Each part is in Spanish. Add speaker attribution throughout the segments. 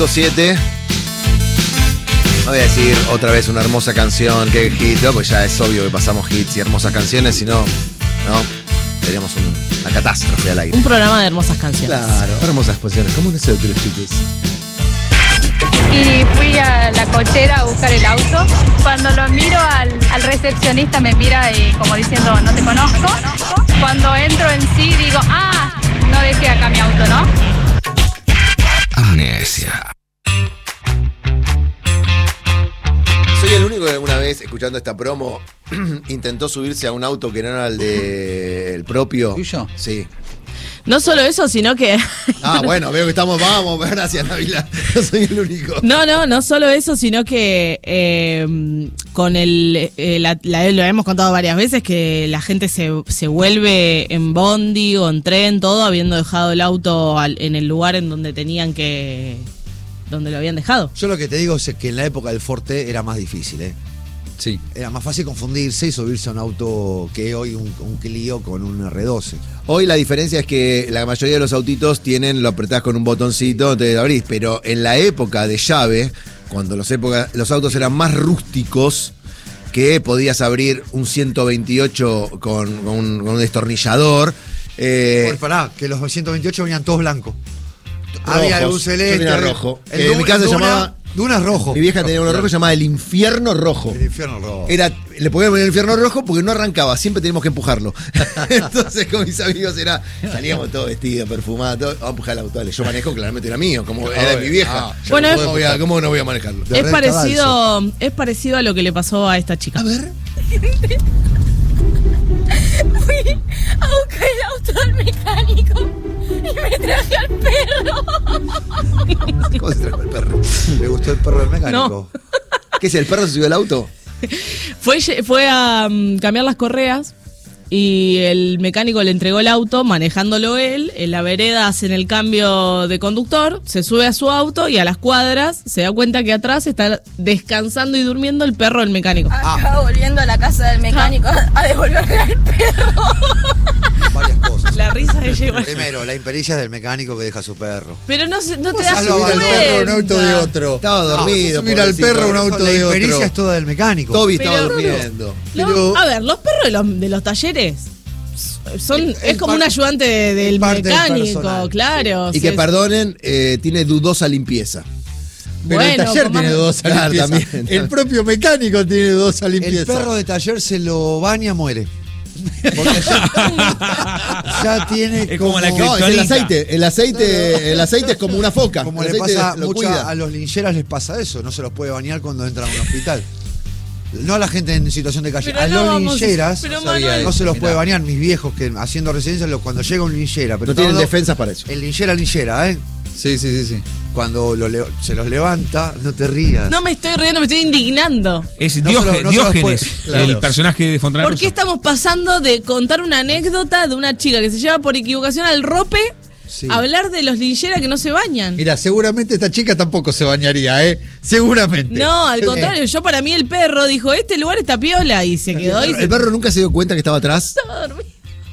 Speaker 1: 100.7. No voy a decir otra vez una hermosa canción, que hit, ¿no? Pues ya es obvio que pasamos hits y hermosas canciones, si no, seríamos una catástrofe al aire.
Speaker 2: Un programa de hermosas canciones.
Speaker 1: Claro, hermosas canciones. ¿Cómo nosotros, chicos?
Speaker 3: Y fui a la cochera a buscar el auto. Cuando lo miro al recepcionista me mira y como diciendo, no te conozco. Cuando entro en sí digo, no dejé acá mi auto, ¿no?
Speaker 4: Amnesia.
Speaker 1: Soy el único que alguna vez, escuchando esta promo, intentó subirse a un auto que no era el propio.
Speaker 5: ¿Tuyo?
Speaker 1: Sí.
Speaker 2: No solo eso, sino que...
Speaker 1: Bueno, veo que estamos, vamos, gracias, Nabila. No soy el único.
Speaker 2: No solo eso, sino que con lo hemos contado varias veces, que la gente se vuelve en bondi o en tren, todo, habiendo dejado el auto en el lugar en donde donde lo habían dejado.
Speaker 5: Yo lo que te digo es que en la época del Forte era más difícil,
Speaker 4: Sí.
Speaker 5: Era más fácil confundirse y subirse a un auto que hoy un Clio con un R12.
Speaker 1: Hoy la diferencia es que la mayoría de los autitos lo apretás con un botoncito, entonces lo abrís. Pero en la época de llave, cuando los autos eran más rústicos, que podías abrir un 128 con un destornillador.
Speaker 5: Pará, que los 128 venían todos blancos. Había un celeste.
Speaker 1: Yo tenía rojo.
Speaker 5: En
Speaker 1: mi casa se llamaba...
Speaker 5: Duna es rojo.
Speaker 1: Mi vieja tenía uno rojo que se llamaba el infierno rojo.
Speaker 5: El infierno rojo.
Speaker 1: Le podíamos poner el infierno rojo porque no arrancaba, siempre teníamos que empujarlo. Entonces con mis amigos salíamos todos vestidos, perfumados, vamos a empujar el auto. Dale, yo manejo, claramente era mío, como era de mi vieja.
Speaker 2: Bueno,
Speaker 1: ¿Cómo no voy a manejarlo?
Speaker 2: Es parecido a lo que le pasó a esta chica.
Speaker 1: A ver.
Speaker 3: Fui a buscar el auto del mecánico y me traje al perro.
Speaker 1: ¿Cómo se trajo el perro?
Speaker 5: ¿Le gustó el perro del mecánico?
Speaker 2: No.
Speaker 1: ¿Qué es? ¿El perro se subió al auto?
Speaker 2: Fue a cambiar las correas y el mecánico le entregó el auto manejándolo él. En la vereda hacen el cambio de conductor, se sube a su auto y a las cuadras se da cuenta que atrás está descansando y durmiendo el perro del mecánico.
Speaker 3: Acá volviendo a la casa del mecánico a devolverle al perro.
Speaker 5: Varias cosas.
Speaker 2: La risa de llevar.
Speaker 5: Primero, la impericia del mecánico que deja a su perro.
Speaker 2: Pero no te das
Speaker 5: Salvo al perro un auto de otro.
Speaker 1: Estaba dormido.
Speaker 5: Mira al perro un auto de otro. La impericia
Speaker 1: otro.
Speaker 5: es toda del mecánico.
Speaker 1: Toby
Speaker 2: Pero-
Speaker 1: estaba durmiendo.
Speaker 2: A ver, los perros de los talleres es como un ayudante del
Speaker 5: parte del
Speaker 2: mecánico,
Speaker 5: personal,
Speaker 2: claro.
Speaker 1: Y que perdonen, tiene dudosa limpieza.
Speaker 5: Pero el taller tiene dudosa
Speaker 1: Claro,
Speaker 5: limpieza.
Speaker 1: también.
Speaker 5: El propio mecánico tiene dudosa limpieza. El perro de taller se lo baña, muere. Porque ya tiene
Speaker 4: Es como la que-
Speaker 1: No, es el aceite. El aceite es como una foca.
Speaker 5: Como
Speaker 1: El
Speaker 5: le
Speaker 1: aceite
Speaker 5: pasa
Speaker 1: lo
Speaker 5: mucho
Speaker 1: cuida.
Speaker 5: a los lincheras, les pasa eso. No se los puede bañar cuando entran a un hospital. No a la gente en situación de calle.
Speaker 2: Pero
Speaker 5: A
Speaker 2: no
Speaker 5: los
Speaker 2: vamos-
Speaker 5: lincheras
Speaker 2: pero
Speaker 5: no
Speaker 2: Manuel-
Speaker 5: se los puede bañar. Mis viejos que haciendo residencia, cuando llega un linchera. Pero
Speaker 1: No tienen
Speaker 5: todo-
Speaker 1: defensas para eso.
Speaker 5: El linchera,
Speaker 4: Sí.
Speaker 5: Cuando se los levanta, no te rías.
Speaker 2: No me estoy riendo, me estoy indignando.
Speaker 4: Es
Speaker 5: No se lo- no se lo
Speaker 4: Diógenes,
Speaker 5: puede- claro.
Speaker 4: el personaje de Fontana
Speaker 2: ¿Por qué
Speaker 4: Rosa.
Speaker 2: estamos pasando de contar una anécdota de una chica que se lleva por equivocación al rope
Speaker 5: Sí.
Speaker 2: a hablar de los lincheras que no se bañan?
Speaker 5: Mira, seguramente esta chica tampoco se bañaría, Seguramente.
Speaker 2: No, al contrario, yo para mí el perro dijo, este lugar está piola y se quedó y
Speaker 1: El perro nunca se dio cuenta que estaba atrás.
Speaker 2: estaba dormido.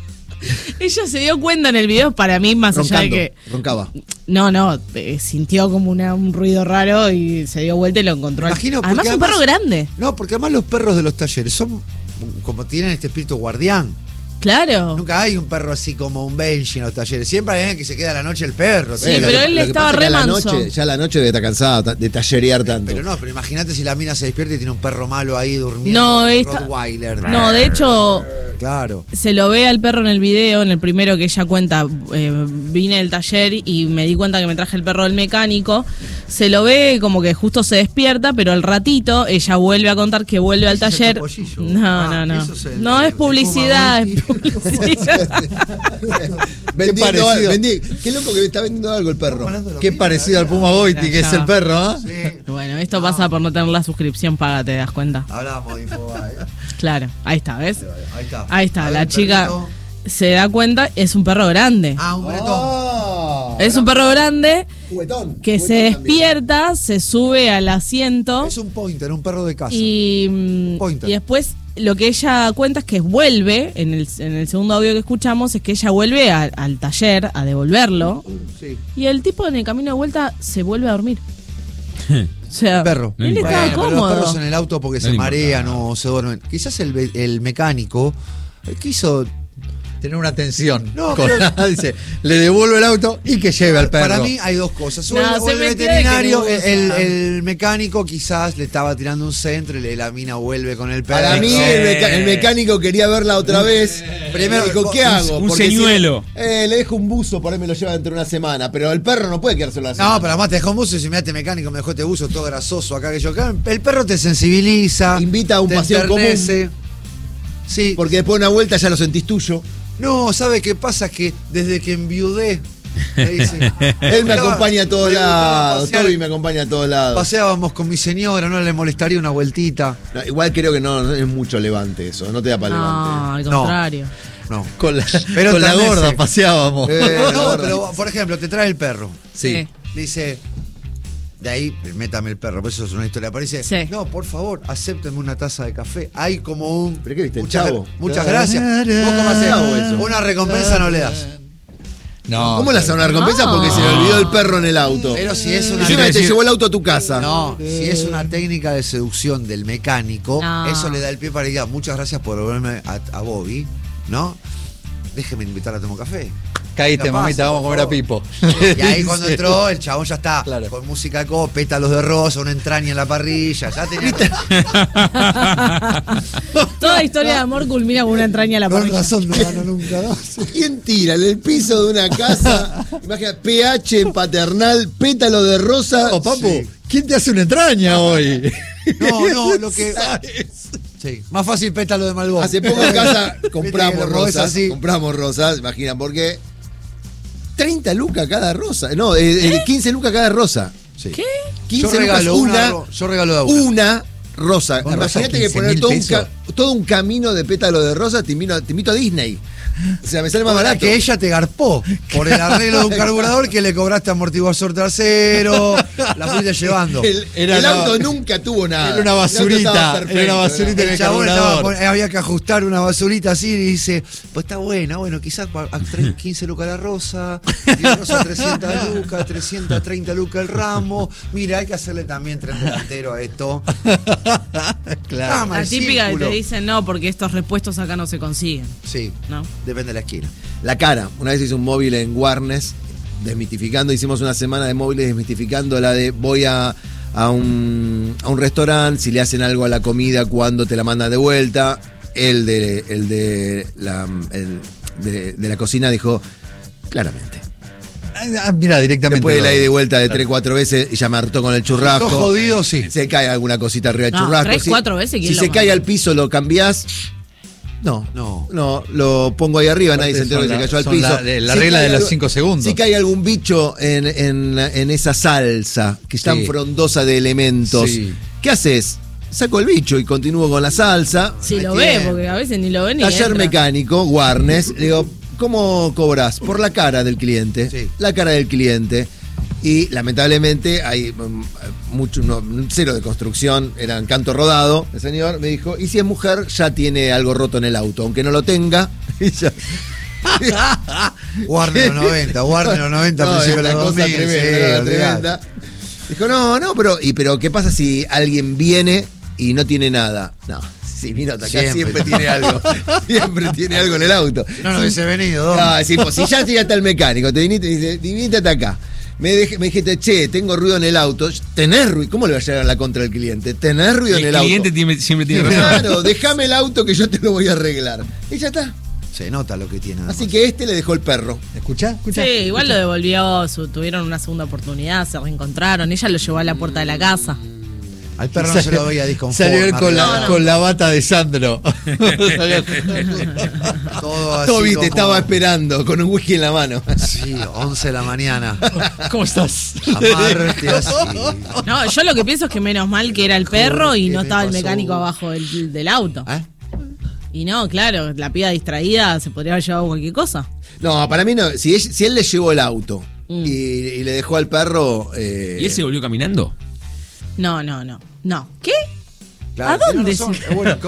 Speaker 2: Ella se dio cuenta en el video, para mí, más allá de
Speaker 1: Roncando.
Speaker 2: que...
Speaker 1: Roncaba.
Speaker 2: No, sintió como un ruido raro y se dio vuelta y lo encontró.
Speaker 5: Imagino,
Speaker 2: Además,
Speaker 5: porque
Speaker 2: un perro grande.
Speaker 5: No, porque además los perros de los talleres son como tienen este espíritu guardián.
Speaker 2: Claro.
Speaker 5: Nunca hay un perro así como un Benji en los talleres. Siempre hay alguien que se queda a la noche el perro.
Speaker 2: Sí, pero él
Speaker 1: lo que
Speaker 2: estaba
Speaker 1: pasa es que
Speaker 2: re
Speaker 1: a la
Speaker 2: manso.
Speaker 1: noche, ya a la noche debe estar cansado de tallerear tanto.
Speaker 5: Pero imagínate si la mina se despierta y tiene un perro malo ahí durmiendo.
Speaker 2: No,
Speaker 5: un
Speaker 2: esta-
Speaker 5: Rottweiler.
Speaker 2: No, de hecho,
Speaker 5: Claro.
Speaker 2: se lo ve al perro en el video, en el primero que ella cuenta, vine del taller y me di cuenta que me traje el perro del mecánico. Se lo ve como que justo se despierta, pero al ratito ella vuelve a contar que vuelve al
Speaker 5: Ese es el
Speaker 2: taller.
Speaker 5: topollillo.
Speaker 2: No.
Speaker 5: Eso es el-
Speaker 2: No es
Speaker 5: el
Speaker 2: publicidad,
Speaker 5: Puma
Speaker 2: es publicidad.
Speaker 1: Vendiendo,
Speaker 5: parecido.
Speaker 1: qué loco que está vendiendo algo el perro.
Speaker 5: Qué parecido al Puma Goiti, que es el perro, ¿ah? Sí.
Speaker 2: Bueno, esto pasa por no tener la suscripción paga, ¿te das cuenta?
Speaker 5: Hablábamos de Infobae.
Speaker 2: Claro, ahí está, ¿ves?
Speaker 5: Ahí está. A ver,
Speaker 2: la
Speaker 5: el
Speaker 2: chica
Speaker 5: perrito.
Speaker 2: se da cuenta, es un perro grande.
Speaker 5: Un bretón.
Speaker 2: Es un perro grande
Speaker 1: Juguetón.
Speaker 2: que se despierta, se sube al asiento
Speaker 5: Es un pointer, un perro de casa.
Speaker 2: y
Speaker 5: Pointer.
Speaker 2: después lo que ella cuenta es que vuelve, en el segundo audio que escuchamos, es que ella vuelve al taller a devolverlo
Speaker 5: Sí.
Speaker 2: y el tipo en el camino de vuelta se vuelve a dormir. O sea,
Speaker 5: Perro.
Speaker 2: él
Speaker 4: No
Speaker 2: estaba
Speaker 5: Bueno, pero los
Speaker 2: cómodo.
Speaker 5: perros en el auto porque se
Speaker 4: le
Speaker 5: marean
Speaker 4: importa.
Speaker 5: o se duermen. Quizás el mecánico quiso
Speaker 6: Tener una tensión.
Speaker 5: No,
Speaker 6: Dice, le devuelvo el auto y que lleve al perro.
Speaker 5: Para mí hay dos cosas. O
Speaker 2: No,
Speaker 5: el- o
Speaker 2: se
Speaker 5: el
Speaker 2: metió de
Speaker 5: veterinario,
Speaker 2: que le gusta.
Speaker 5: el mecánico quizás le estaba tirando un centro y la mina vuelve con el perro.
Speaker 1: Para mí el mecánico quería verla otra vez.
Speaker 5: Primero,
Speaker 1: Dijo, ¿qué hago?
Speaker 4: un
Speaker 1: Porque
Speaker 4: señuelo.
Speaker 1: le dejo un buzo, por ahí me lo lleva dentro de una semana. Pero el perro no puede quedárselo así.
Speaker 5: No, pero además te dejó un buzo y si me mecánico, me dejó este buzo todo grasoso acá que yo acá. El perro te sensibiliza.
Speaker 1: Invita a un
Speaker 5: te
Speaker 1: paseo
Speaker 5: enternece. Sí.
Speaker 1: Porque después de una vuelta ya lo sentís tuyo.
Speaker 5: No, ¿sabe qué pasa? Que desde que enviudé, me dice,
Speaker 1: Él me acompaña a todos
Speaker 5: me gustaba
Speaker 1: lados.
Speaker 5: pasear.
Speaker 1: Toby me acompaña a todos lados.
Speaker 5: Paseábamos con mi señora, no le molestaría una vueltita.
Speaker 1: No, igual creo que no es mucho levante eso. No te da para
Speaker 2: No, al
Speaker 1: levante.
Speaker 5: No.
Speaker 2: contrario.
Speaker 5: No.
Speaker 6: Con la,
Speaker 5: Pero
Speaker 6: con la
Speaker 5: enternece.
Speaker 6: gorda paseábamos.
Speaker 5: No, pero por ejemplo, te trae el perro.
Speaker 2: Sí.
Speaker 5: Dice, de ahí, métame el perro, por eso es una historia. Aparece,
Speaker 2: Sí.
Speaker 5: no, por favor, acépteme una taza de café. Hay como un.
Speaker 1: ¿Pero qué viste, el
Speaker 5: Muchas,
Speaker 1: Chavo?
Speaker 5: muchas gracias. ¿Vos cómo hacés? Una recompensa no le das.
Speaker 6: No.
Speaker 1: ¿Cómo le hace una recompensa?
Speaker 2: No.
Speaker 1: Porque se le olvidó el perro en el auto.
Speaker 5: Pero si es una.
Speaker 1: Encima te llevó el auto a tu casa.
Speaker 5: No, si es una técnica de seducción del mecánico,
Speaker 2: No.
Speaker 5: eso le da el pie para ir. Muchas gracias por volverme a Bobby, ¿no? Déjeme invitar a tomar café.
Speaker 6: Caíste,
Speaker 5: Capaz,
Speaker 6: mamita, vamos a
Speaker 5: por
Speaker 6: comer a
Speaker 5: favor.
Speaker 6: Pipo.
Speaker 5: Y ahí cuando entró, el chabón ya está
Speaker 6: Claro.
Speaker 5: con música de pétalos de rosa, una entraña en la parrilla, ya tenía.
Speaker 2: Toda historia de amor culmina con una entraña a la
Speaker 5: Con
Speaker 2: parrilla.
Speaker 5: razón no ganó nunca, ¿no?
Speaker 1: ¿Quién tira en el piso de una casa? Imagina, pH en paternal, pétalo de rosa.
Speaker 6: Oh, papu,
Speaker 5: Sí.
Speaker 6: ¿quién te hace una entraña hoy?
Speaker 5: No, lo que. Sí, más fácil pétalo de Malbón.
Speaker 1: Hace poco en casa
Speaker 5: Viste que
Speaker 1: compramos
Speaker 5: lo movés
Speaker 1: rosas.
Speaker 5: así.
Speaker 1: Compramos rosas, imaginan, porque 30 lucas cada rosa. No, 15 lucas cada rosa.
Speaker 5: Sí.
Speaker 2: ¿Qué?
Speaker 1: 15
Speaker 5: Yo
Speaker 1: lucas
Speaker 5: regalo
Speaker 1: una,
Speaker 5: yo regalo de una.
Speaker 1: una rosa.
Speaker 6: Con rosa,
Speaker 1: Imagínate que
Speaker 6: 15.000
Speaker 1: poner
Speaker 6: pesos.
Speaker 1: todo un camino de pétalo de rosa, te invito a Disney. O sea, me sale más
Speaker 5: Ahora
Speaker 1: barato.
Speaker 5: que ella te garpó por el arreglo de un carburador que le cobraste amortiguador trasero, la fuiste llevando.
Speaker 1: El auto nunca tuvo nada.
Speaker 6: Era una basurita,
Speaker 1: El auto estaba perfecto,
Speaker 6: era una basurita.
Speaker 5: El
Speaker 6: el
Speaker 5: chabón
Speaker 6: carburador.
Speaker 5: había que ajustar una basurita así y dice, pues está buena, bueno, quizás a 15 lucas la rosa, y la rosa 300 lucas, 330 lucas el ramo, mira, hay que hacerle también tren delantero a esto.
Speaker 6: Claro.
Speaker 5: Cama,
Speaker 2: La
Speaker 5: el
Speaker 2: típica que
Speaker 5: círculo.
Speaker 2: te dicen no, porque estos repuestos acá no se consiguen.
Speaker 5: Sí,
Speaker 2: ¿No?
Speaker 5: depende de la esquina.
Speaker 1: La cara. Una vez hice un móvil en Warnes, desmitificando, hicimos una semana de móviles desmitificando la de voy a un restaurante, si le hacen algo a la comida, cuando te la mandan de vuelta. El de la cocina dijo claramente.
Speaker 6: Ah, mira, directamente.
Speaker 1: Después de la ida y de vuelta de
Speaker 6: Claro.
Speaker 1: 3-4 veces, y ya me hartó con el churrasco.
Speaker 5: Todo jodido, sí.
Speaker 1: Se cae alguna cosita arriba del
Speaker 2: No,
Speaker 1: churrasco.
Speaker 2: 3, 4 veces, ¿quién
Speaker 1: Si
Speaker 2: lo
Speaker 1: se cae
Speaker 2: manda?
Speaker 1: al piso, lo cambiás. No, lo pongo ahí arriba, nadie se enteró que se cayó al
Speaker 6: Son
Speaker 1: piso.
Speaker 6: la
Speaker 1: Si
Speaker 6: regla
Speaker 1: cae
Speaker 6: de los
Speaker 1: algo-
Speaker 6: 5 segundos.
Speaker 1: Si cae algún bicho en esa salsa, que es tan
Speaker 6: Sí.
Speaker 1: frondosa de elementos,
Speaker 6: Sí.
Speaker 1: ¿qué haces? Saco el bicho y continúo con la salsa.
Speaker 2: Si lo
Speaker 5: Me
Speaker 2: ve,
Speaker 5: tiene.
Speaker 2: porque a veces ni lo ven ni
Speaker 1: Taller
Speaker 2: entra.
Speaker 1: mecánico, Warnes, le digo, ¿cómo cobras? Por la cara del cliente.
Speaker 5: Sí.
Speaker 1: La cara del cliente. Y lamentablemente hay cero de construcción, era en canto rodado. El señor me dijo, y si es mujer, ya tiene algo roto en el auto, aunque no lo tenga. Y ya-
Speaker 5: Warner los 90, Warner los 90,
Speaker 1: No,
Speaker 5: principio de
Speaker 1: era
Speaker 5: los
Speaker 1: cosa
Speaker 5: 2000,
Speaker 1: tremenda,
Speaker 5: sí,
Speaker 1: era
Speaker 5: olvidate.
Speaker 1: tremenda. Dijo, no, pero ¿qué pasa si alguien viene y no tiene nada? No, si vino hasta acá siempre tiene algo. Siempre tiene algo en el auto.
Speaker 5: No nos hubiese venido, Don.
Speaker 1: No, sí, pues, si ya llegaste al mecánico, te viniste y dice, viniste hasta acá. Me dijiste, che, tengo ruido en el auto. ¿Tenés ruido? ¿Cómo le va a llegar a la contra del cliente? ¿Tenés ruido en el
Speaker 4: El
Speaker 1: auto?
Speaker 4: cliente siempre tiene razón.
Speaker 1: Claro, déjame el auto que yo te lo voy a arreglar. Y ya está.
Speaker 5: Se nota lo que tiene.
Speaker 1: Así que le dejó el perro.
Speaker 6: ¿Escuchá?
Speaker 2: Sí, igual lo devolvió, tuvieron una segunda oportunidad, se reencontraron, ella lo llevó a la puerta de la casa.
Speaker 5: Al perro no se lo veía disconforme.
Speaker 6: Salió él con
Speaker 2: No.
Speaker 6: la bata de Sandro.
Speaker 5: Todo así
Speaker 1: Toby te
Speaker 5: como-
Speaker 1: estaba esperando con un whisky en la mano.
Speaker 5: Sí, 11 de la mañana.
Speaker 6: ¿Cómo estás?
Speaker 5: Amarte así.
Speaker 2: No, yo lo que pienso es que menos mal que era el perro y
Speaker 5: ¿Qué
Speaker 2: no
Speaker 5: me
Speaker 2: estaba el
Speaker 5: pasó?
Speaker 2: mecánico abajo del auto.
Speaker 5: ¿Eh?
Speaker 2: Y no, claro, la piba distraída se podría haber llevado cualquier cosa.
Speaker 1: No, para mí no. Si él le llevó el auto
Speaker 2: Mm.
Speaker 1: y le dejó al perro.
Speaker 4: ¿Y él se volvió caminando?
Speaker 2: No. ¿Qué?
Speaker 5: Claro,
Speaker 2: ¿A dónde
Speaker 5: tenés razón.
Speaker 2: se-
Speaker 5: Bueno,
Speaker 4: Pero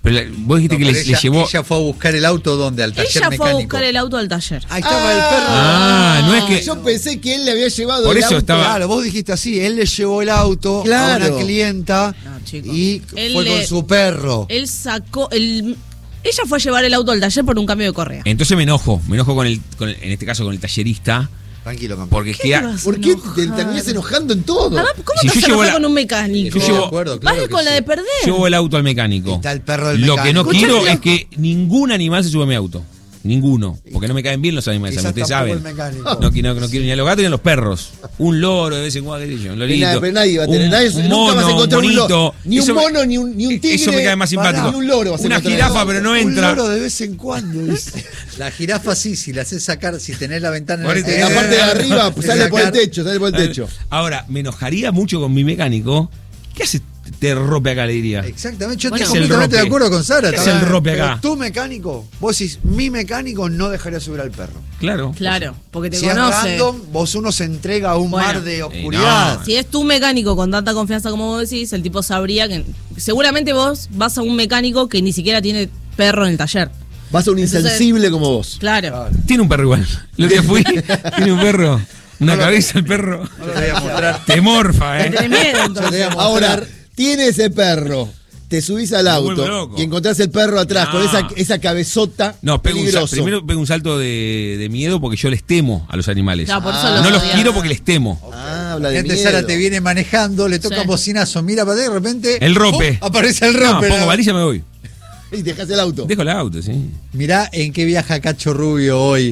Speaker 4: Pero vos dijiste que le llevó.
Speaker 7: Ella fue a buscar el auto ¿dónde? Al taller
Speaker 2: Ella
Speaker 7: mecánico.
Speaker 2: fue a buscar el auto al taller.
Speaker 5: Ahí estaba el perro.
Speaker 4: No es que.
Speaker 1: Yo pensé que él le había llevado
Speaker 4: Por
Speaker 1: el
Speaker 4: eso
Speaker 1: auto.
Speaker 4: estaba-
Speaker 5: Claro, vos dijiste así, él le llevó el auto
Speaker 1: Claro.
Speaker 5: a una clienta
Speaker 2: No, chicos.
Speaker 5: y
Speaker 2: Él
Speaker 5: fue con su perro.
Speaker 2: Él sacó ella fue a llevar el auto al taller por un cambio de correa.
Speaker 4: Entonces me enojo con el, en este caso con el tallerista,
Speaker 5: Tranquilo, campeón.
Speaker 4: porque
Speaker 2: ¿Qué te
Speaker 4: queda.
Speaker 2: vas a
Speaker 1: ¿Por qué
Speaker 2: enojar?
Speaker 1: te terminás enojando en todo?
Speaker 2: Además, ¿cómo
Speaker 4: Si
Speaker 2: te
Speaker 4: yo
Speaker 2: vas a
Speaker 4: llevo
Speaker 2: enojar
Speaker 4: la-
Speaker 2: con un mecánico?
Speaker 4: Yo llevo-
Speaker 7: De acuerdo, claro
Speaker 2: Vale
Speaker 7: que
Speaker 2: con la
Speaker 7: sí.
Speaker 2: de perder.
Speaker 4: Llevo el auto al mecánico.
Speaker 5: Está el perro del
Speaker 4: Lo que no
Speaker 5: mecánico.
Speaker 4: quiero
Speaker 2: Escuchame.
Speaker 4: es que ningún animal se sube a mi auto. Ninguno. Porque no me caen bien los animales.
Speaker 5: Quizás
Speaker 4: Ustedes
Speaker 5: tampoco
Speaker 4: saben.
Speaker 5: el mecánico.
Speaker 4: No quiero ni a los gatos ni a los perros. Un loro de vez en cuando, qué sé yo, un lorito.
Speaker 1: Pero nadie va a tener,
Speaker 4: Un-
Speaker 1: nadie,
Speaker 4: un
Speaker 1: nunca vas a
Speaker 4: mono,
Speaker 1: encontrar un
Speaker 4: monito.
Speaker 1: loro. Ni un
Speaker 4: Eso me-
Speaker 1: mono, ni un tigre.
Speaker 4: Eso me cae más simpático.
Speaker 1: Ni un loro vas a
Speaker 4: Una
Speaker 1: encontrar.
Speaker 4: jirafa, pero no
Speaker 5: Un
Speaker 4: entra.
Speaker 5: loro de vez en cuando, dice.
Speaker 7: La jirafa sí, si la haces sacar, si tenés la ventana
Speaker 4: Por
Speaker 1: En la parte de arriba pues, sale por el techo, sale por el techo.
Speaker 4: Ahora, me enojaría mucho con mi mecánico. ¿Qué hace este rope acá? Le diría.
Speaker 7: Exactamente, yo
Speaker 2: Bueno,
Speaker 7: estoy
Speaker 4: es el
Speaker 7: completamente de
Speaker 4: rope.
Speaker 7: acuerdo con Sara.
Speaker 4: Es
Speaker 7: también.
Speaker 4: el rope
Speaker 5: Pero
Speaker 4: acá.
Speaker 5: tu mecánico, vos decís, mi mecánico no dejaría subir al perro.
Speaker 4: Claro.
Speaker 2: Claro, porque te
Speaker 5: Si es
Speaker 2: conoce.
Speaker 5: random, vos uno se entrega a un
Speaker 2: Bueno.
Speaker 5: mar de oscuridad.
Speaker 4: no.
Speaker 2: Si es tu mecánico con tanta confianza como vos decís, el tipo sabría que. Seguramente vos vas a un mecánico que ni siquiera tiene perro en el taller.
Speaker 1: Vas a un insensible como vos.
Speaker 2: Claro.
Speaker 4: Tiene un perro igual. Lo que fui, tiene un perro. Una cabeza el perro.
Speaker 7: No lo voy a mostrar.
Speaker 4: Te morfa,
Speaker 2: Te tenés miedo, entonces.
Speaker 1: Ahora, tiene ese perro. Te subís al
Speaker 4: Me vuelvo
Speaker 1: auto
Speaker 4: loco.
Speaker 1: y encontrás el perro atrás
Speaker 4: No.
Speaker 1: con esa cabezota.
Speaker 4: No,
Speaker 1: peligroso.
Speaker 4: primero pego un salto de miedo porque yo les temo a los animales.
Speaker 2: Claro, por eso
Speaker 4: No los
Speaker 2: odias.
Speaker 4: quiero porque les temo.
Speaker 1: Ah, habla de
Speaker 7: Gente,
Speaker 1: miedo.
Speaker 7: Sara te viene manejando, le toca
Speaker 2: Sí.
Speaker 7: un bocinazo, mira para allá y de repente.
Speaker 4: El rope.
Speaker 7: ¡pum! Aparece el
Speaker 4: No,
Speaker 7: rope.
Speaker 4: pongo varilla y me voy.
Speaker 1: Y dejás el auto.
Speaker 4: Dejo el auto, sí.
Speaker 7: Mirá en qué viaja Cacho Rubio hoy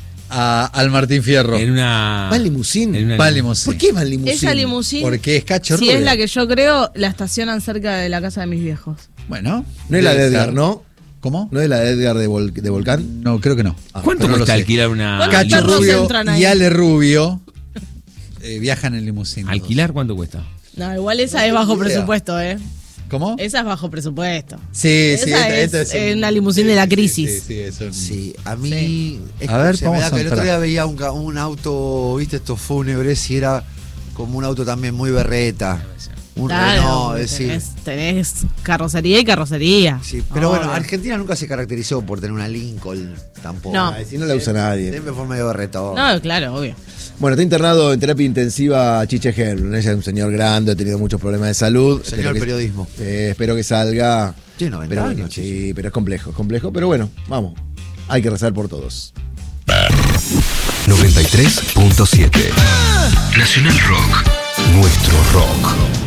Speaker 7: al Martín Fierro.
Speaker 4: En una.
Speaker 1: ¿Va en limusín?
Speaker 4: en una
Speaker 7: Va en limusín.
Speaker 1: ¿Por qué va en limusín?
Speaker 2: Esa limusín,
Speaker 7: Porque es Cacho
Speaker 2: si
Speaker 7: Rubio.
Speaker 2: es la que yo creo, la estacionan cerca de la casa de mis viejos.
Speaker 7: Bueno.
Speaker 1: No es la de
Speaker 7: debe
Speaker 1: Edgar,
Speaker 7: ser.
Speaker 1: ¿no?
Speaker 7: ¿Cómo?
Speaker 1: ¿No es la de Edgar de Volcán?
Speaker 7: No, creo que no.
Speaker 4: ¿Cuánto
Speaker 7: pero no lo
Speaker 4: cuesta
Speaker 7: sé.
Speaker 4: alquilar una.
Speaker 2: ¿Cuántos
Speaker 7: Cacho
Speaker 2: perros
Speaker 7: Rubio
Speaker 2: entran ahí?
Speaker 7: y Ale Rubio viajan en limusín. los dos.
Speaker 4: ¿Alquilar cuánto cuesta?
Speaker 2: No, igual esa es bajo presupuesto, ¿eh?
Speaker 7: ¿Cómo?
Speaker 2: Esa es bajo presupuesto.
Speaker 7: Sí, sí.
Speaker 2: Esa es una limusín de la crisis.
Speaker 7: Sí, sí, eso es-
Speaker 5: Sí, a mí.
Speaker 2: Sí.
Speaker 5: es
Speaker 7: A ver,
Speaker 5: se me
Speaker 7: vamos
Speaker 5: da
Speaker 7: a
Speaker 5: que el otro
Speaker 7: entrar.
Speaker 5: día veía un auto, viste, estos fúnebres y era como un auto también muy berreta. Un
Speaker 2: Claro,
Speaker 5: Renault,
Speaker 2: porque
Speaker 5: es decir.
Speaker 2: tenés carrocería y carrocería.
Speaker 5: Sí, pero bueno,
Speaker 2: Obvio.
Speaker 5: Argentina nunca se caracterizó por tener una Lincoln tampoco.
Speaker 2: No.
Speaker 1: Ay, si no la usa nadie.
Speaker 5: Siempre fue medio berretón.
Speaker 2: No, claro, obvio.
Speaker 1: Bueno, está internado en terapia intensiva Chiche Helblum. Ella es un señor grande, ha tenido muchos problemas de salud.
Speaker 5: Señor
Speaker 1: Espero que-
Speaker 5: periodismo.
Speaker 1: espero que salga.
Speaker 5: Tiene 90
Speaker 1: Pero
Speaker 5: años,
Speaker 1: bueno,
Speaker 5: Chiche.
Speaker 1: sí, pero es complejo. Pero bueno, vamos. Hay que rezar por todos.
Speaker 8: 93.7 Nacional Rock. Nuestro rock.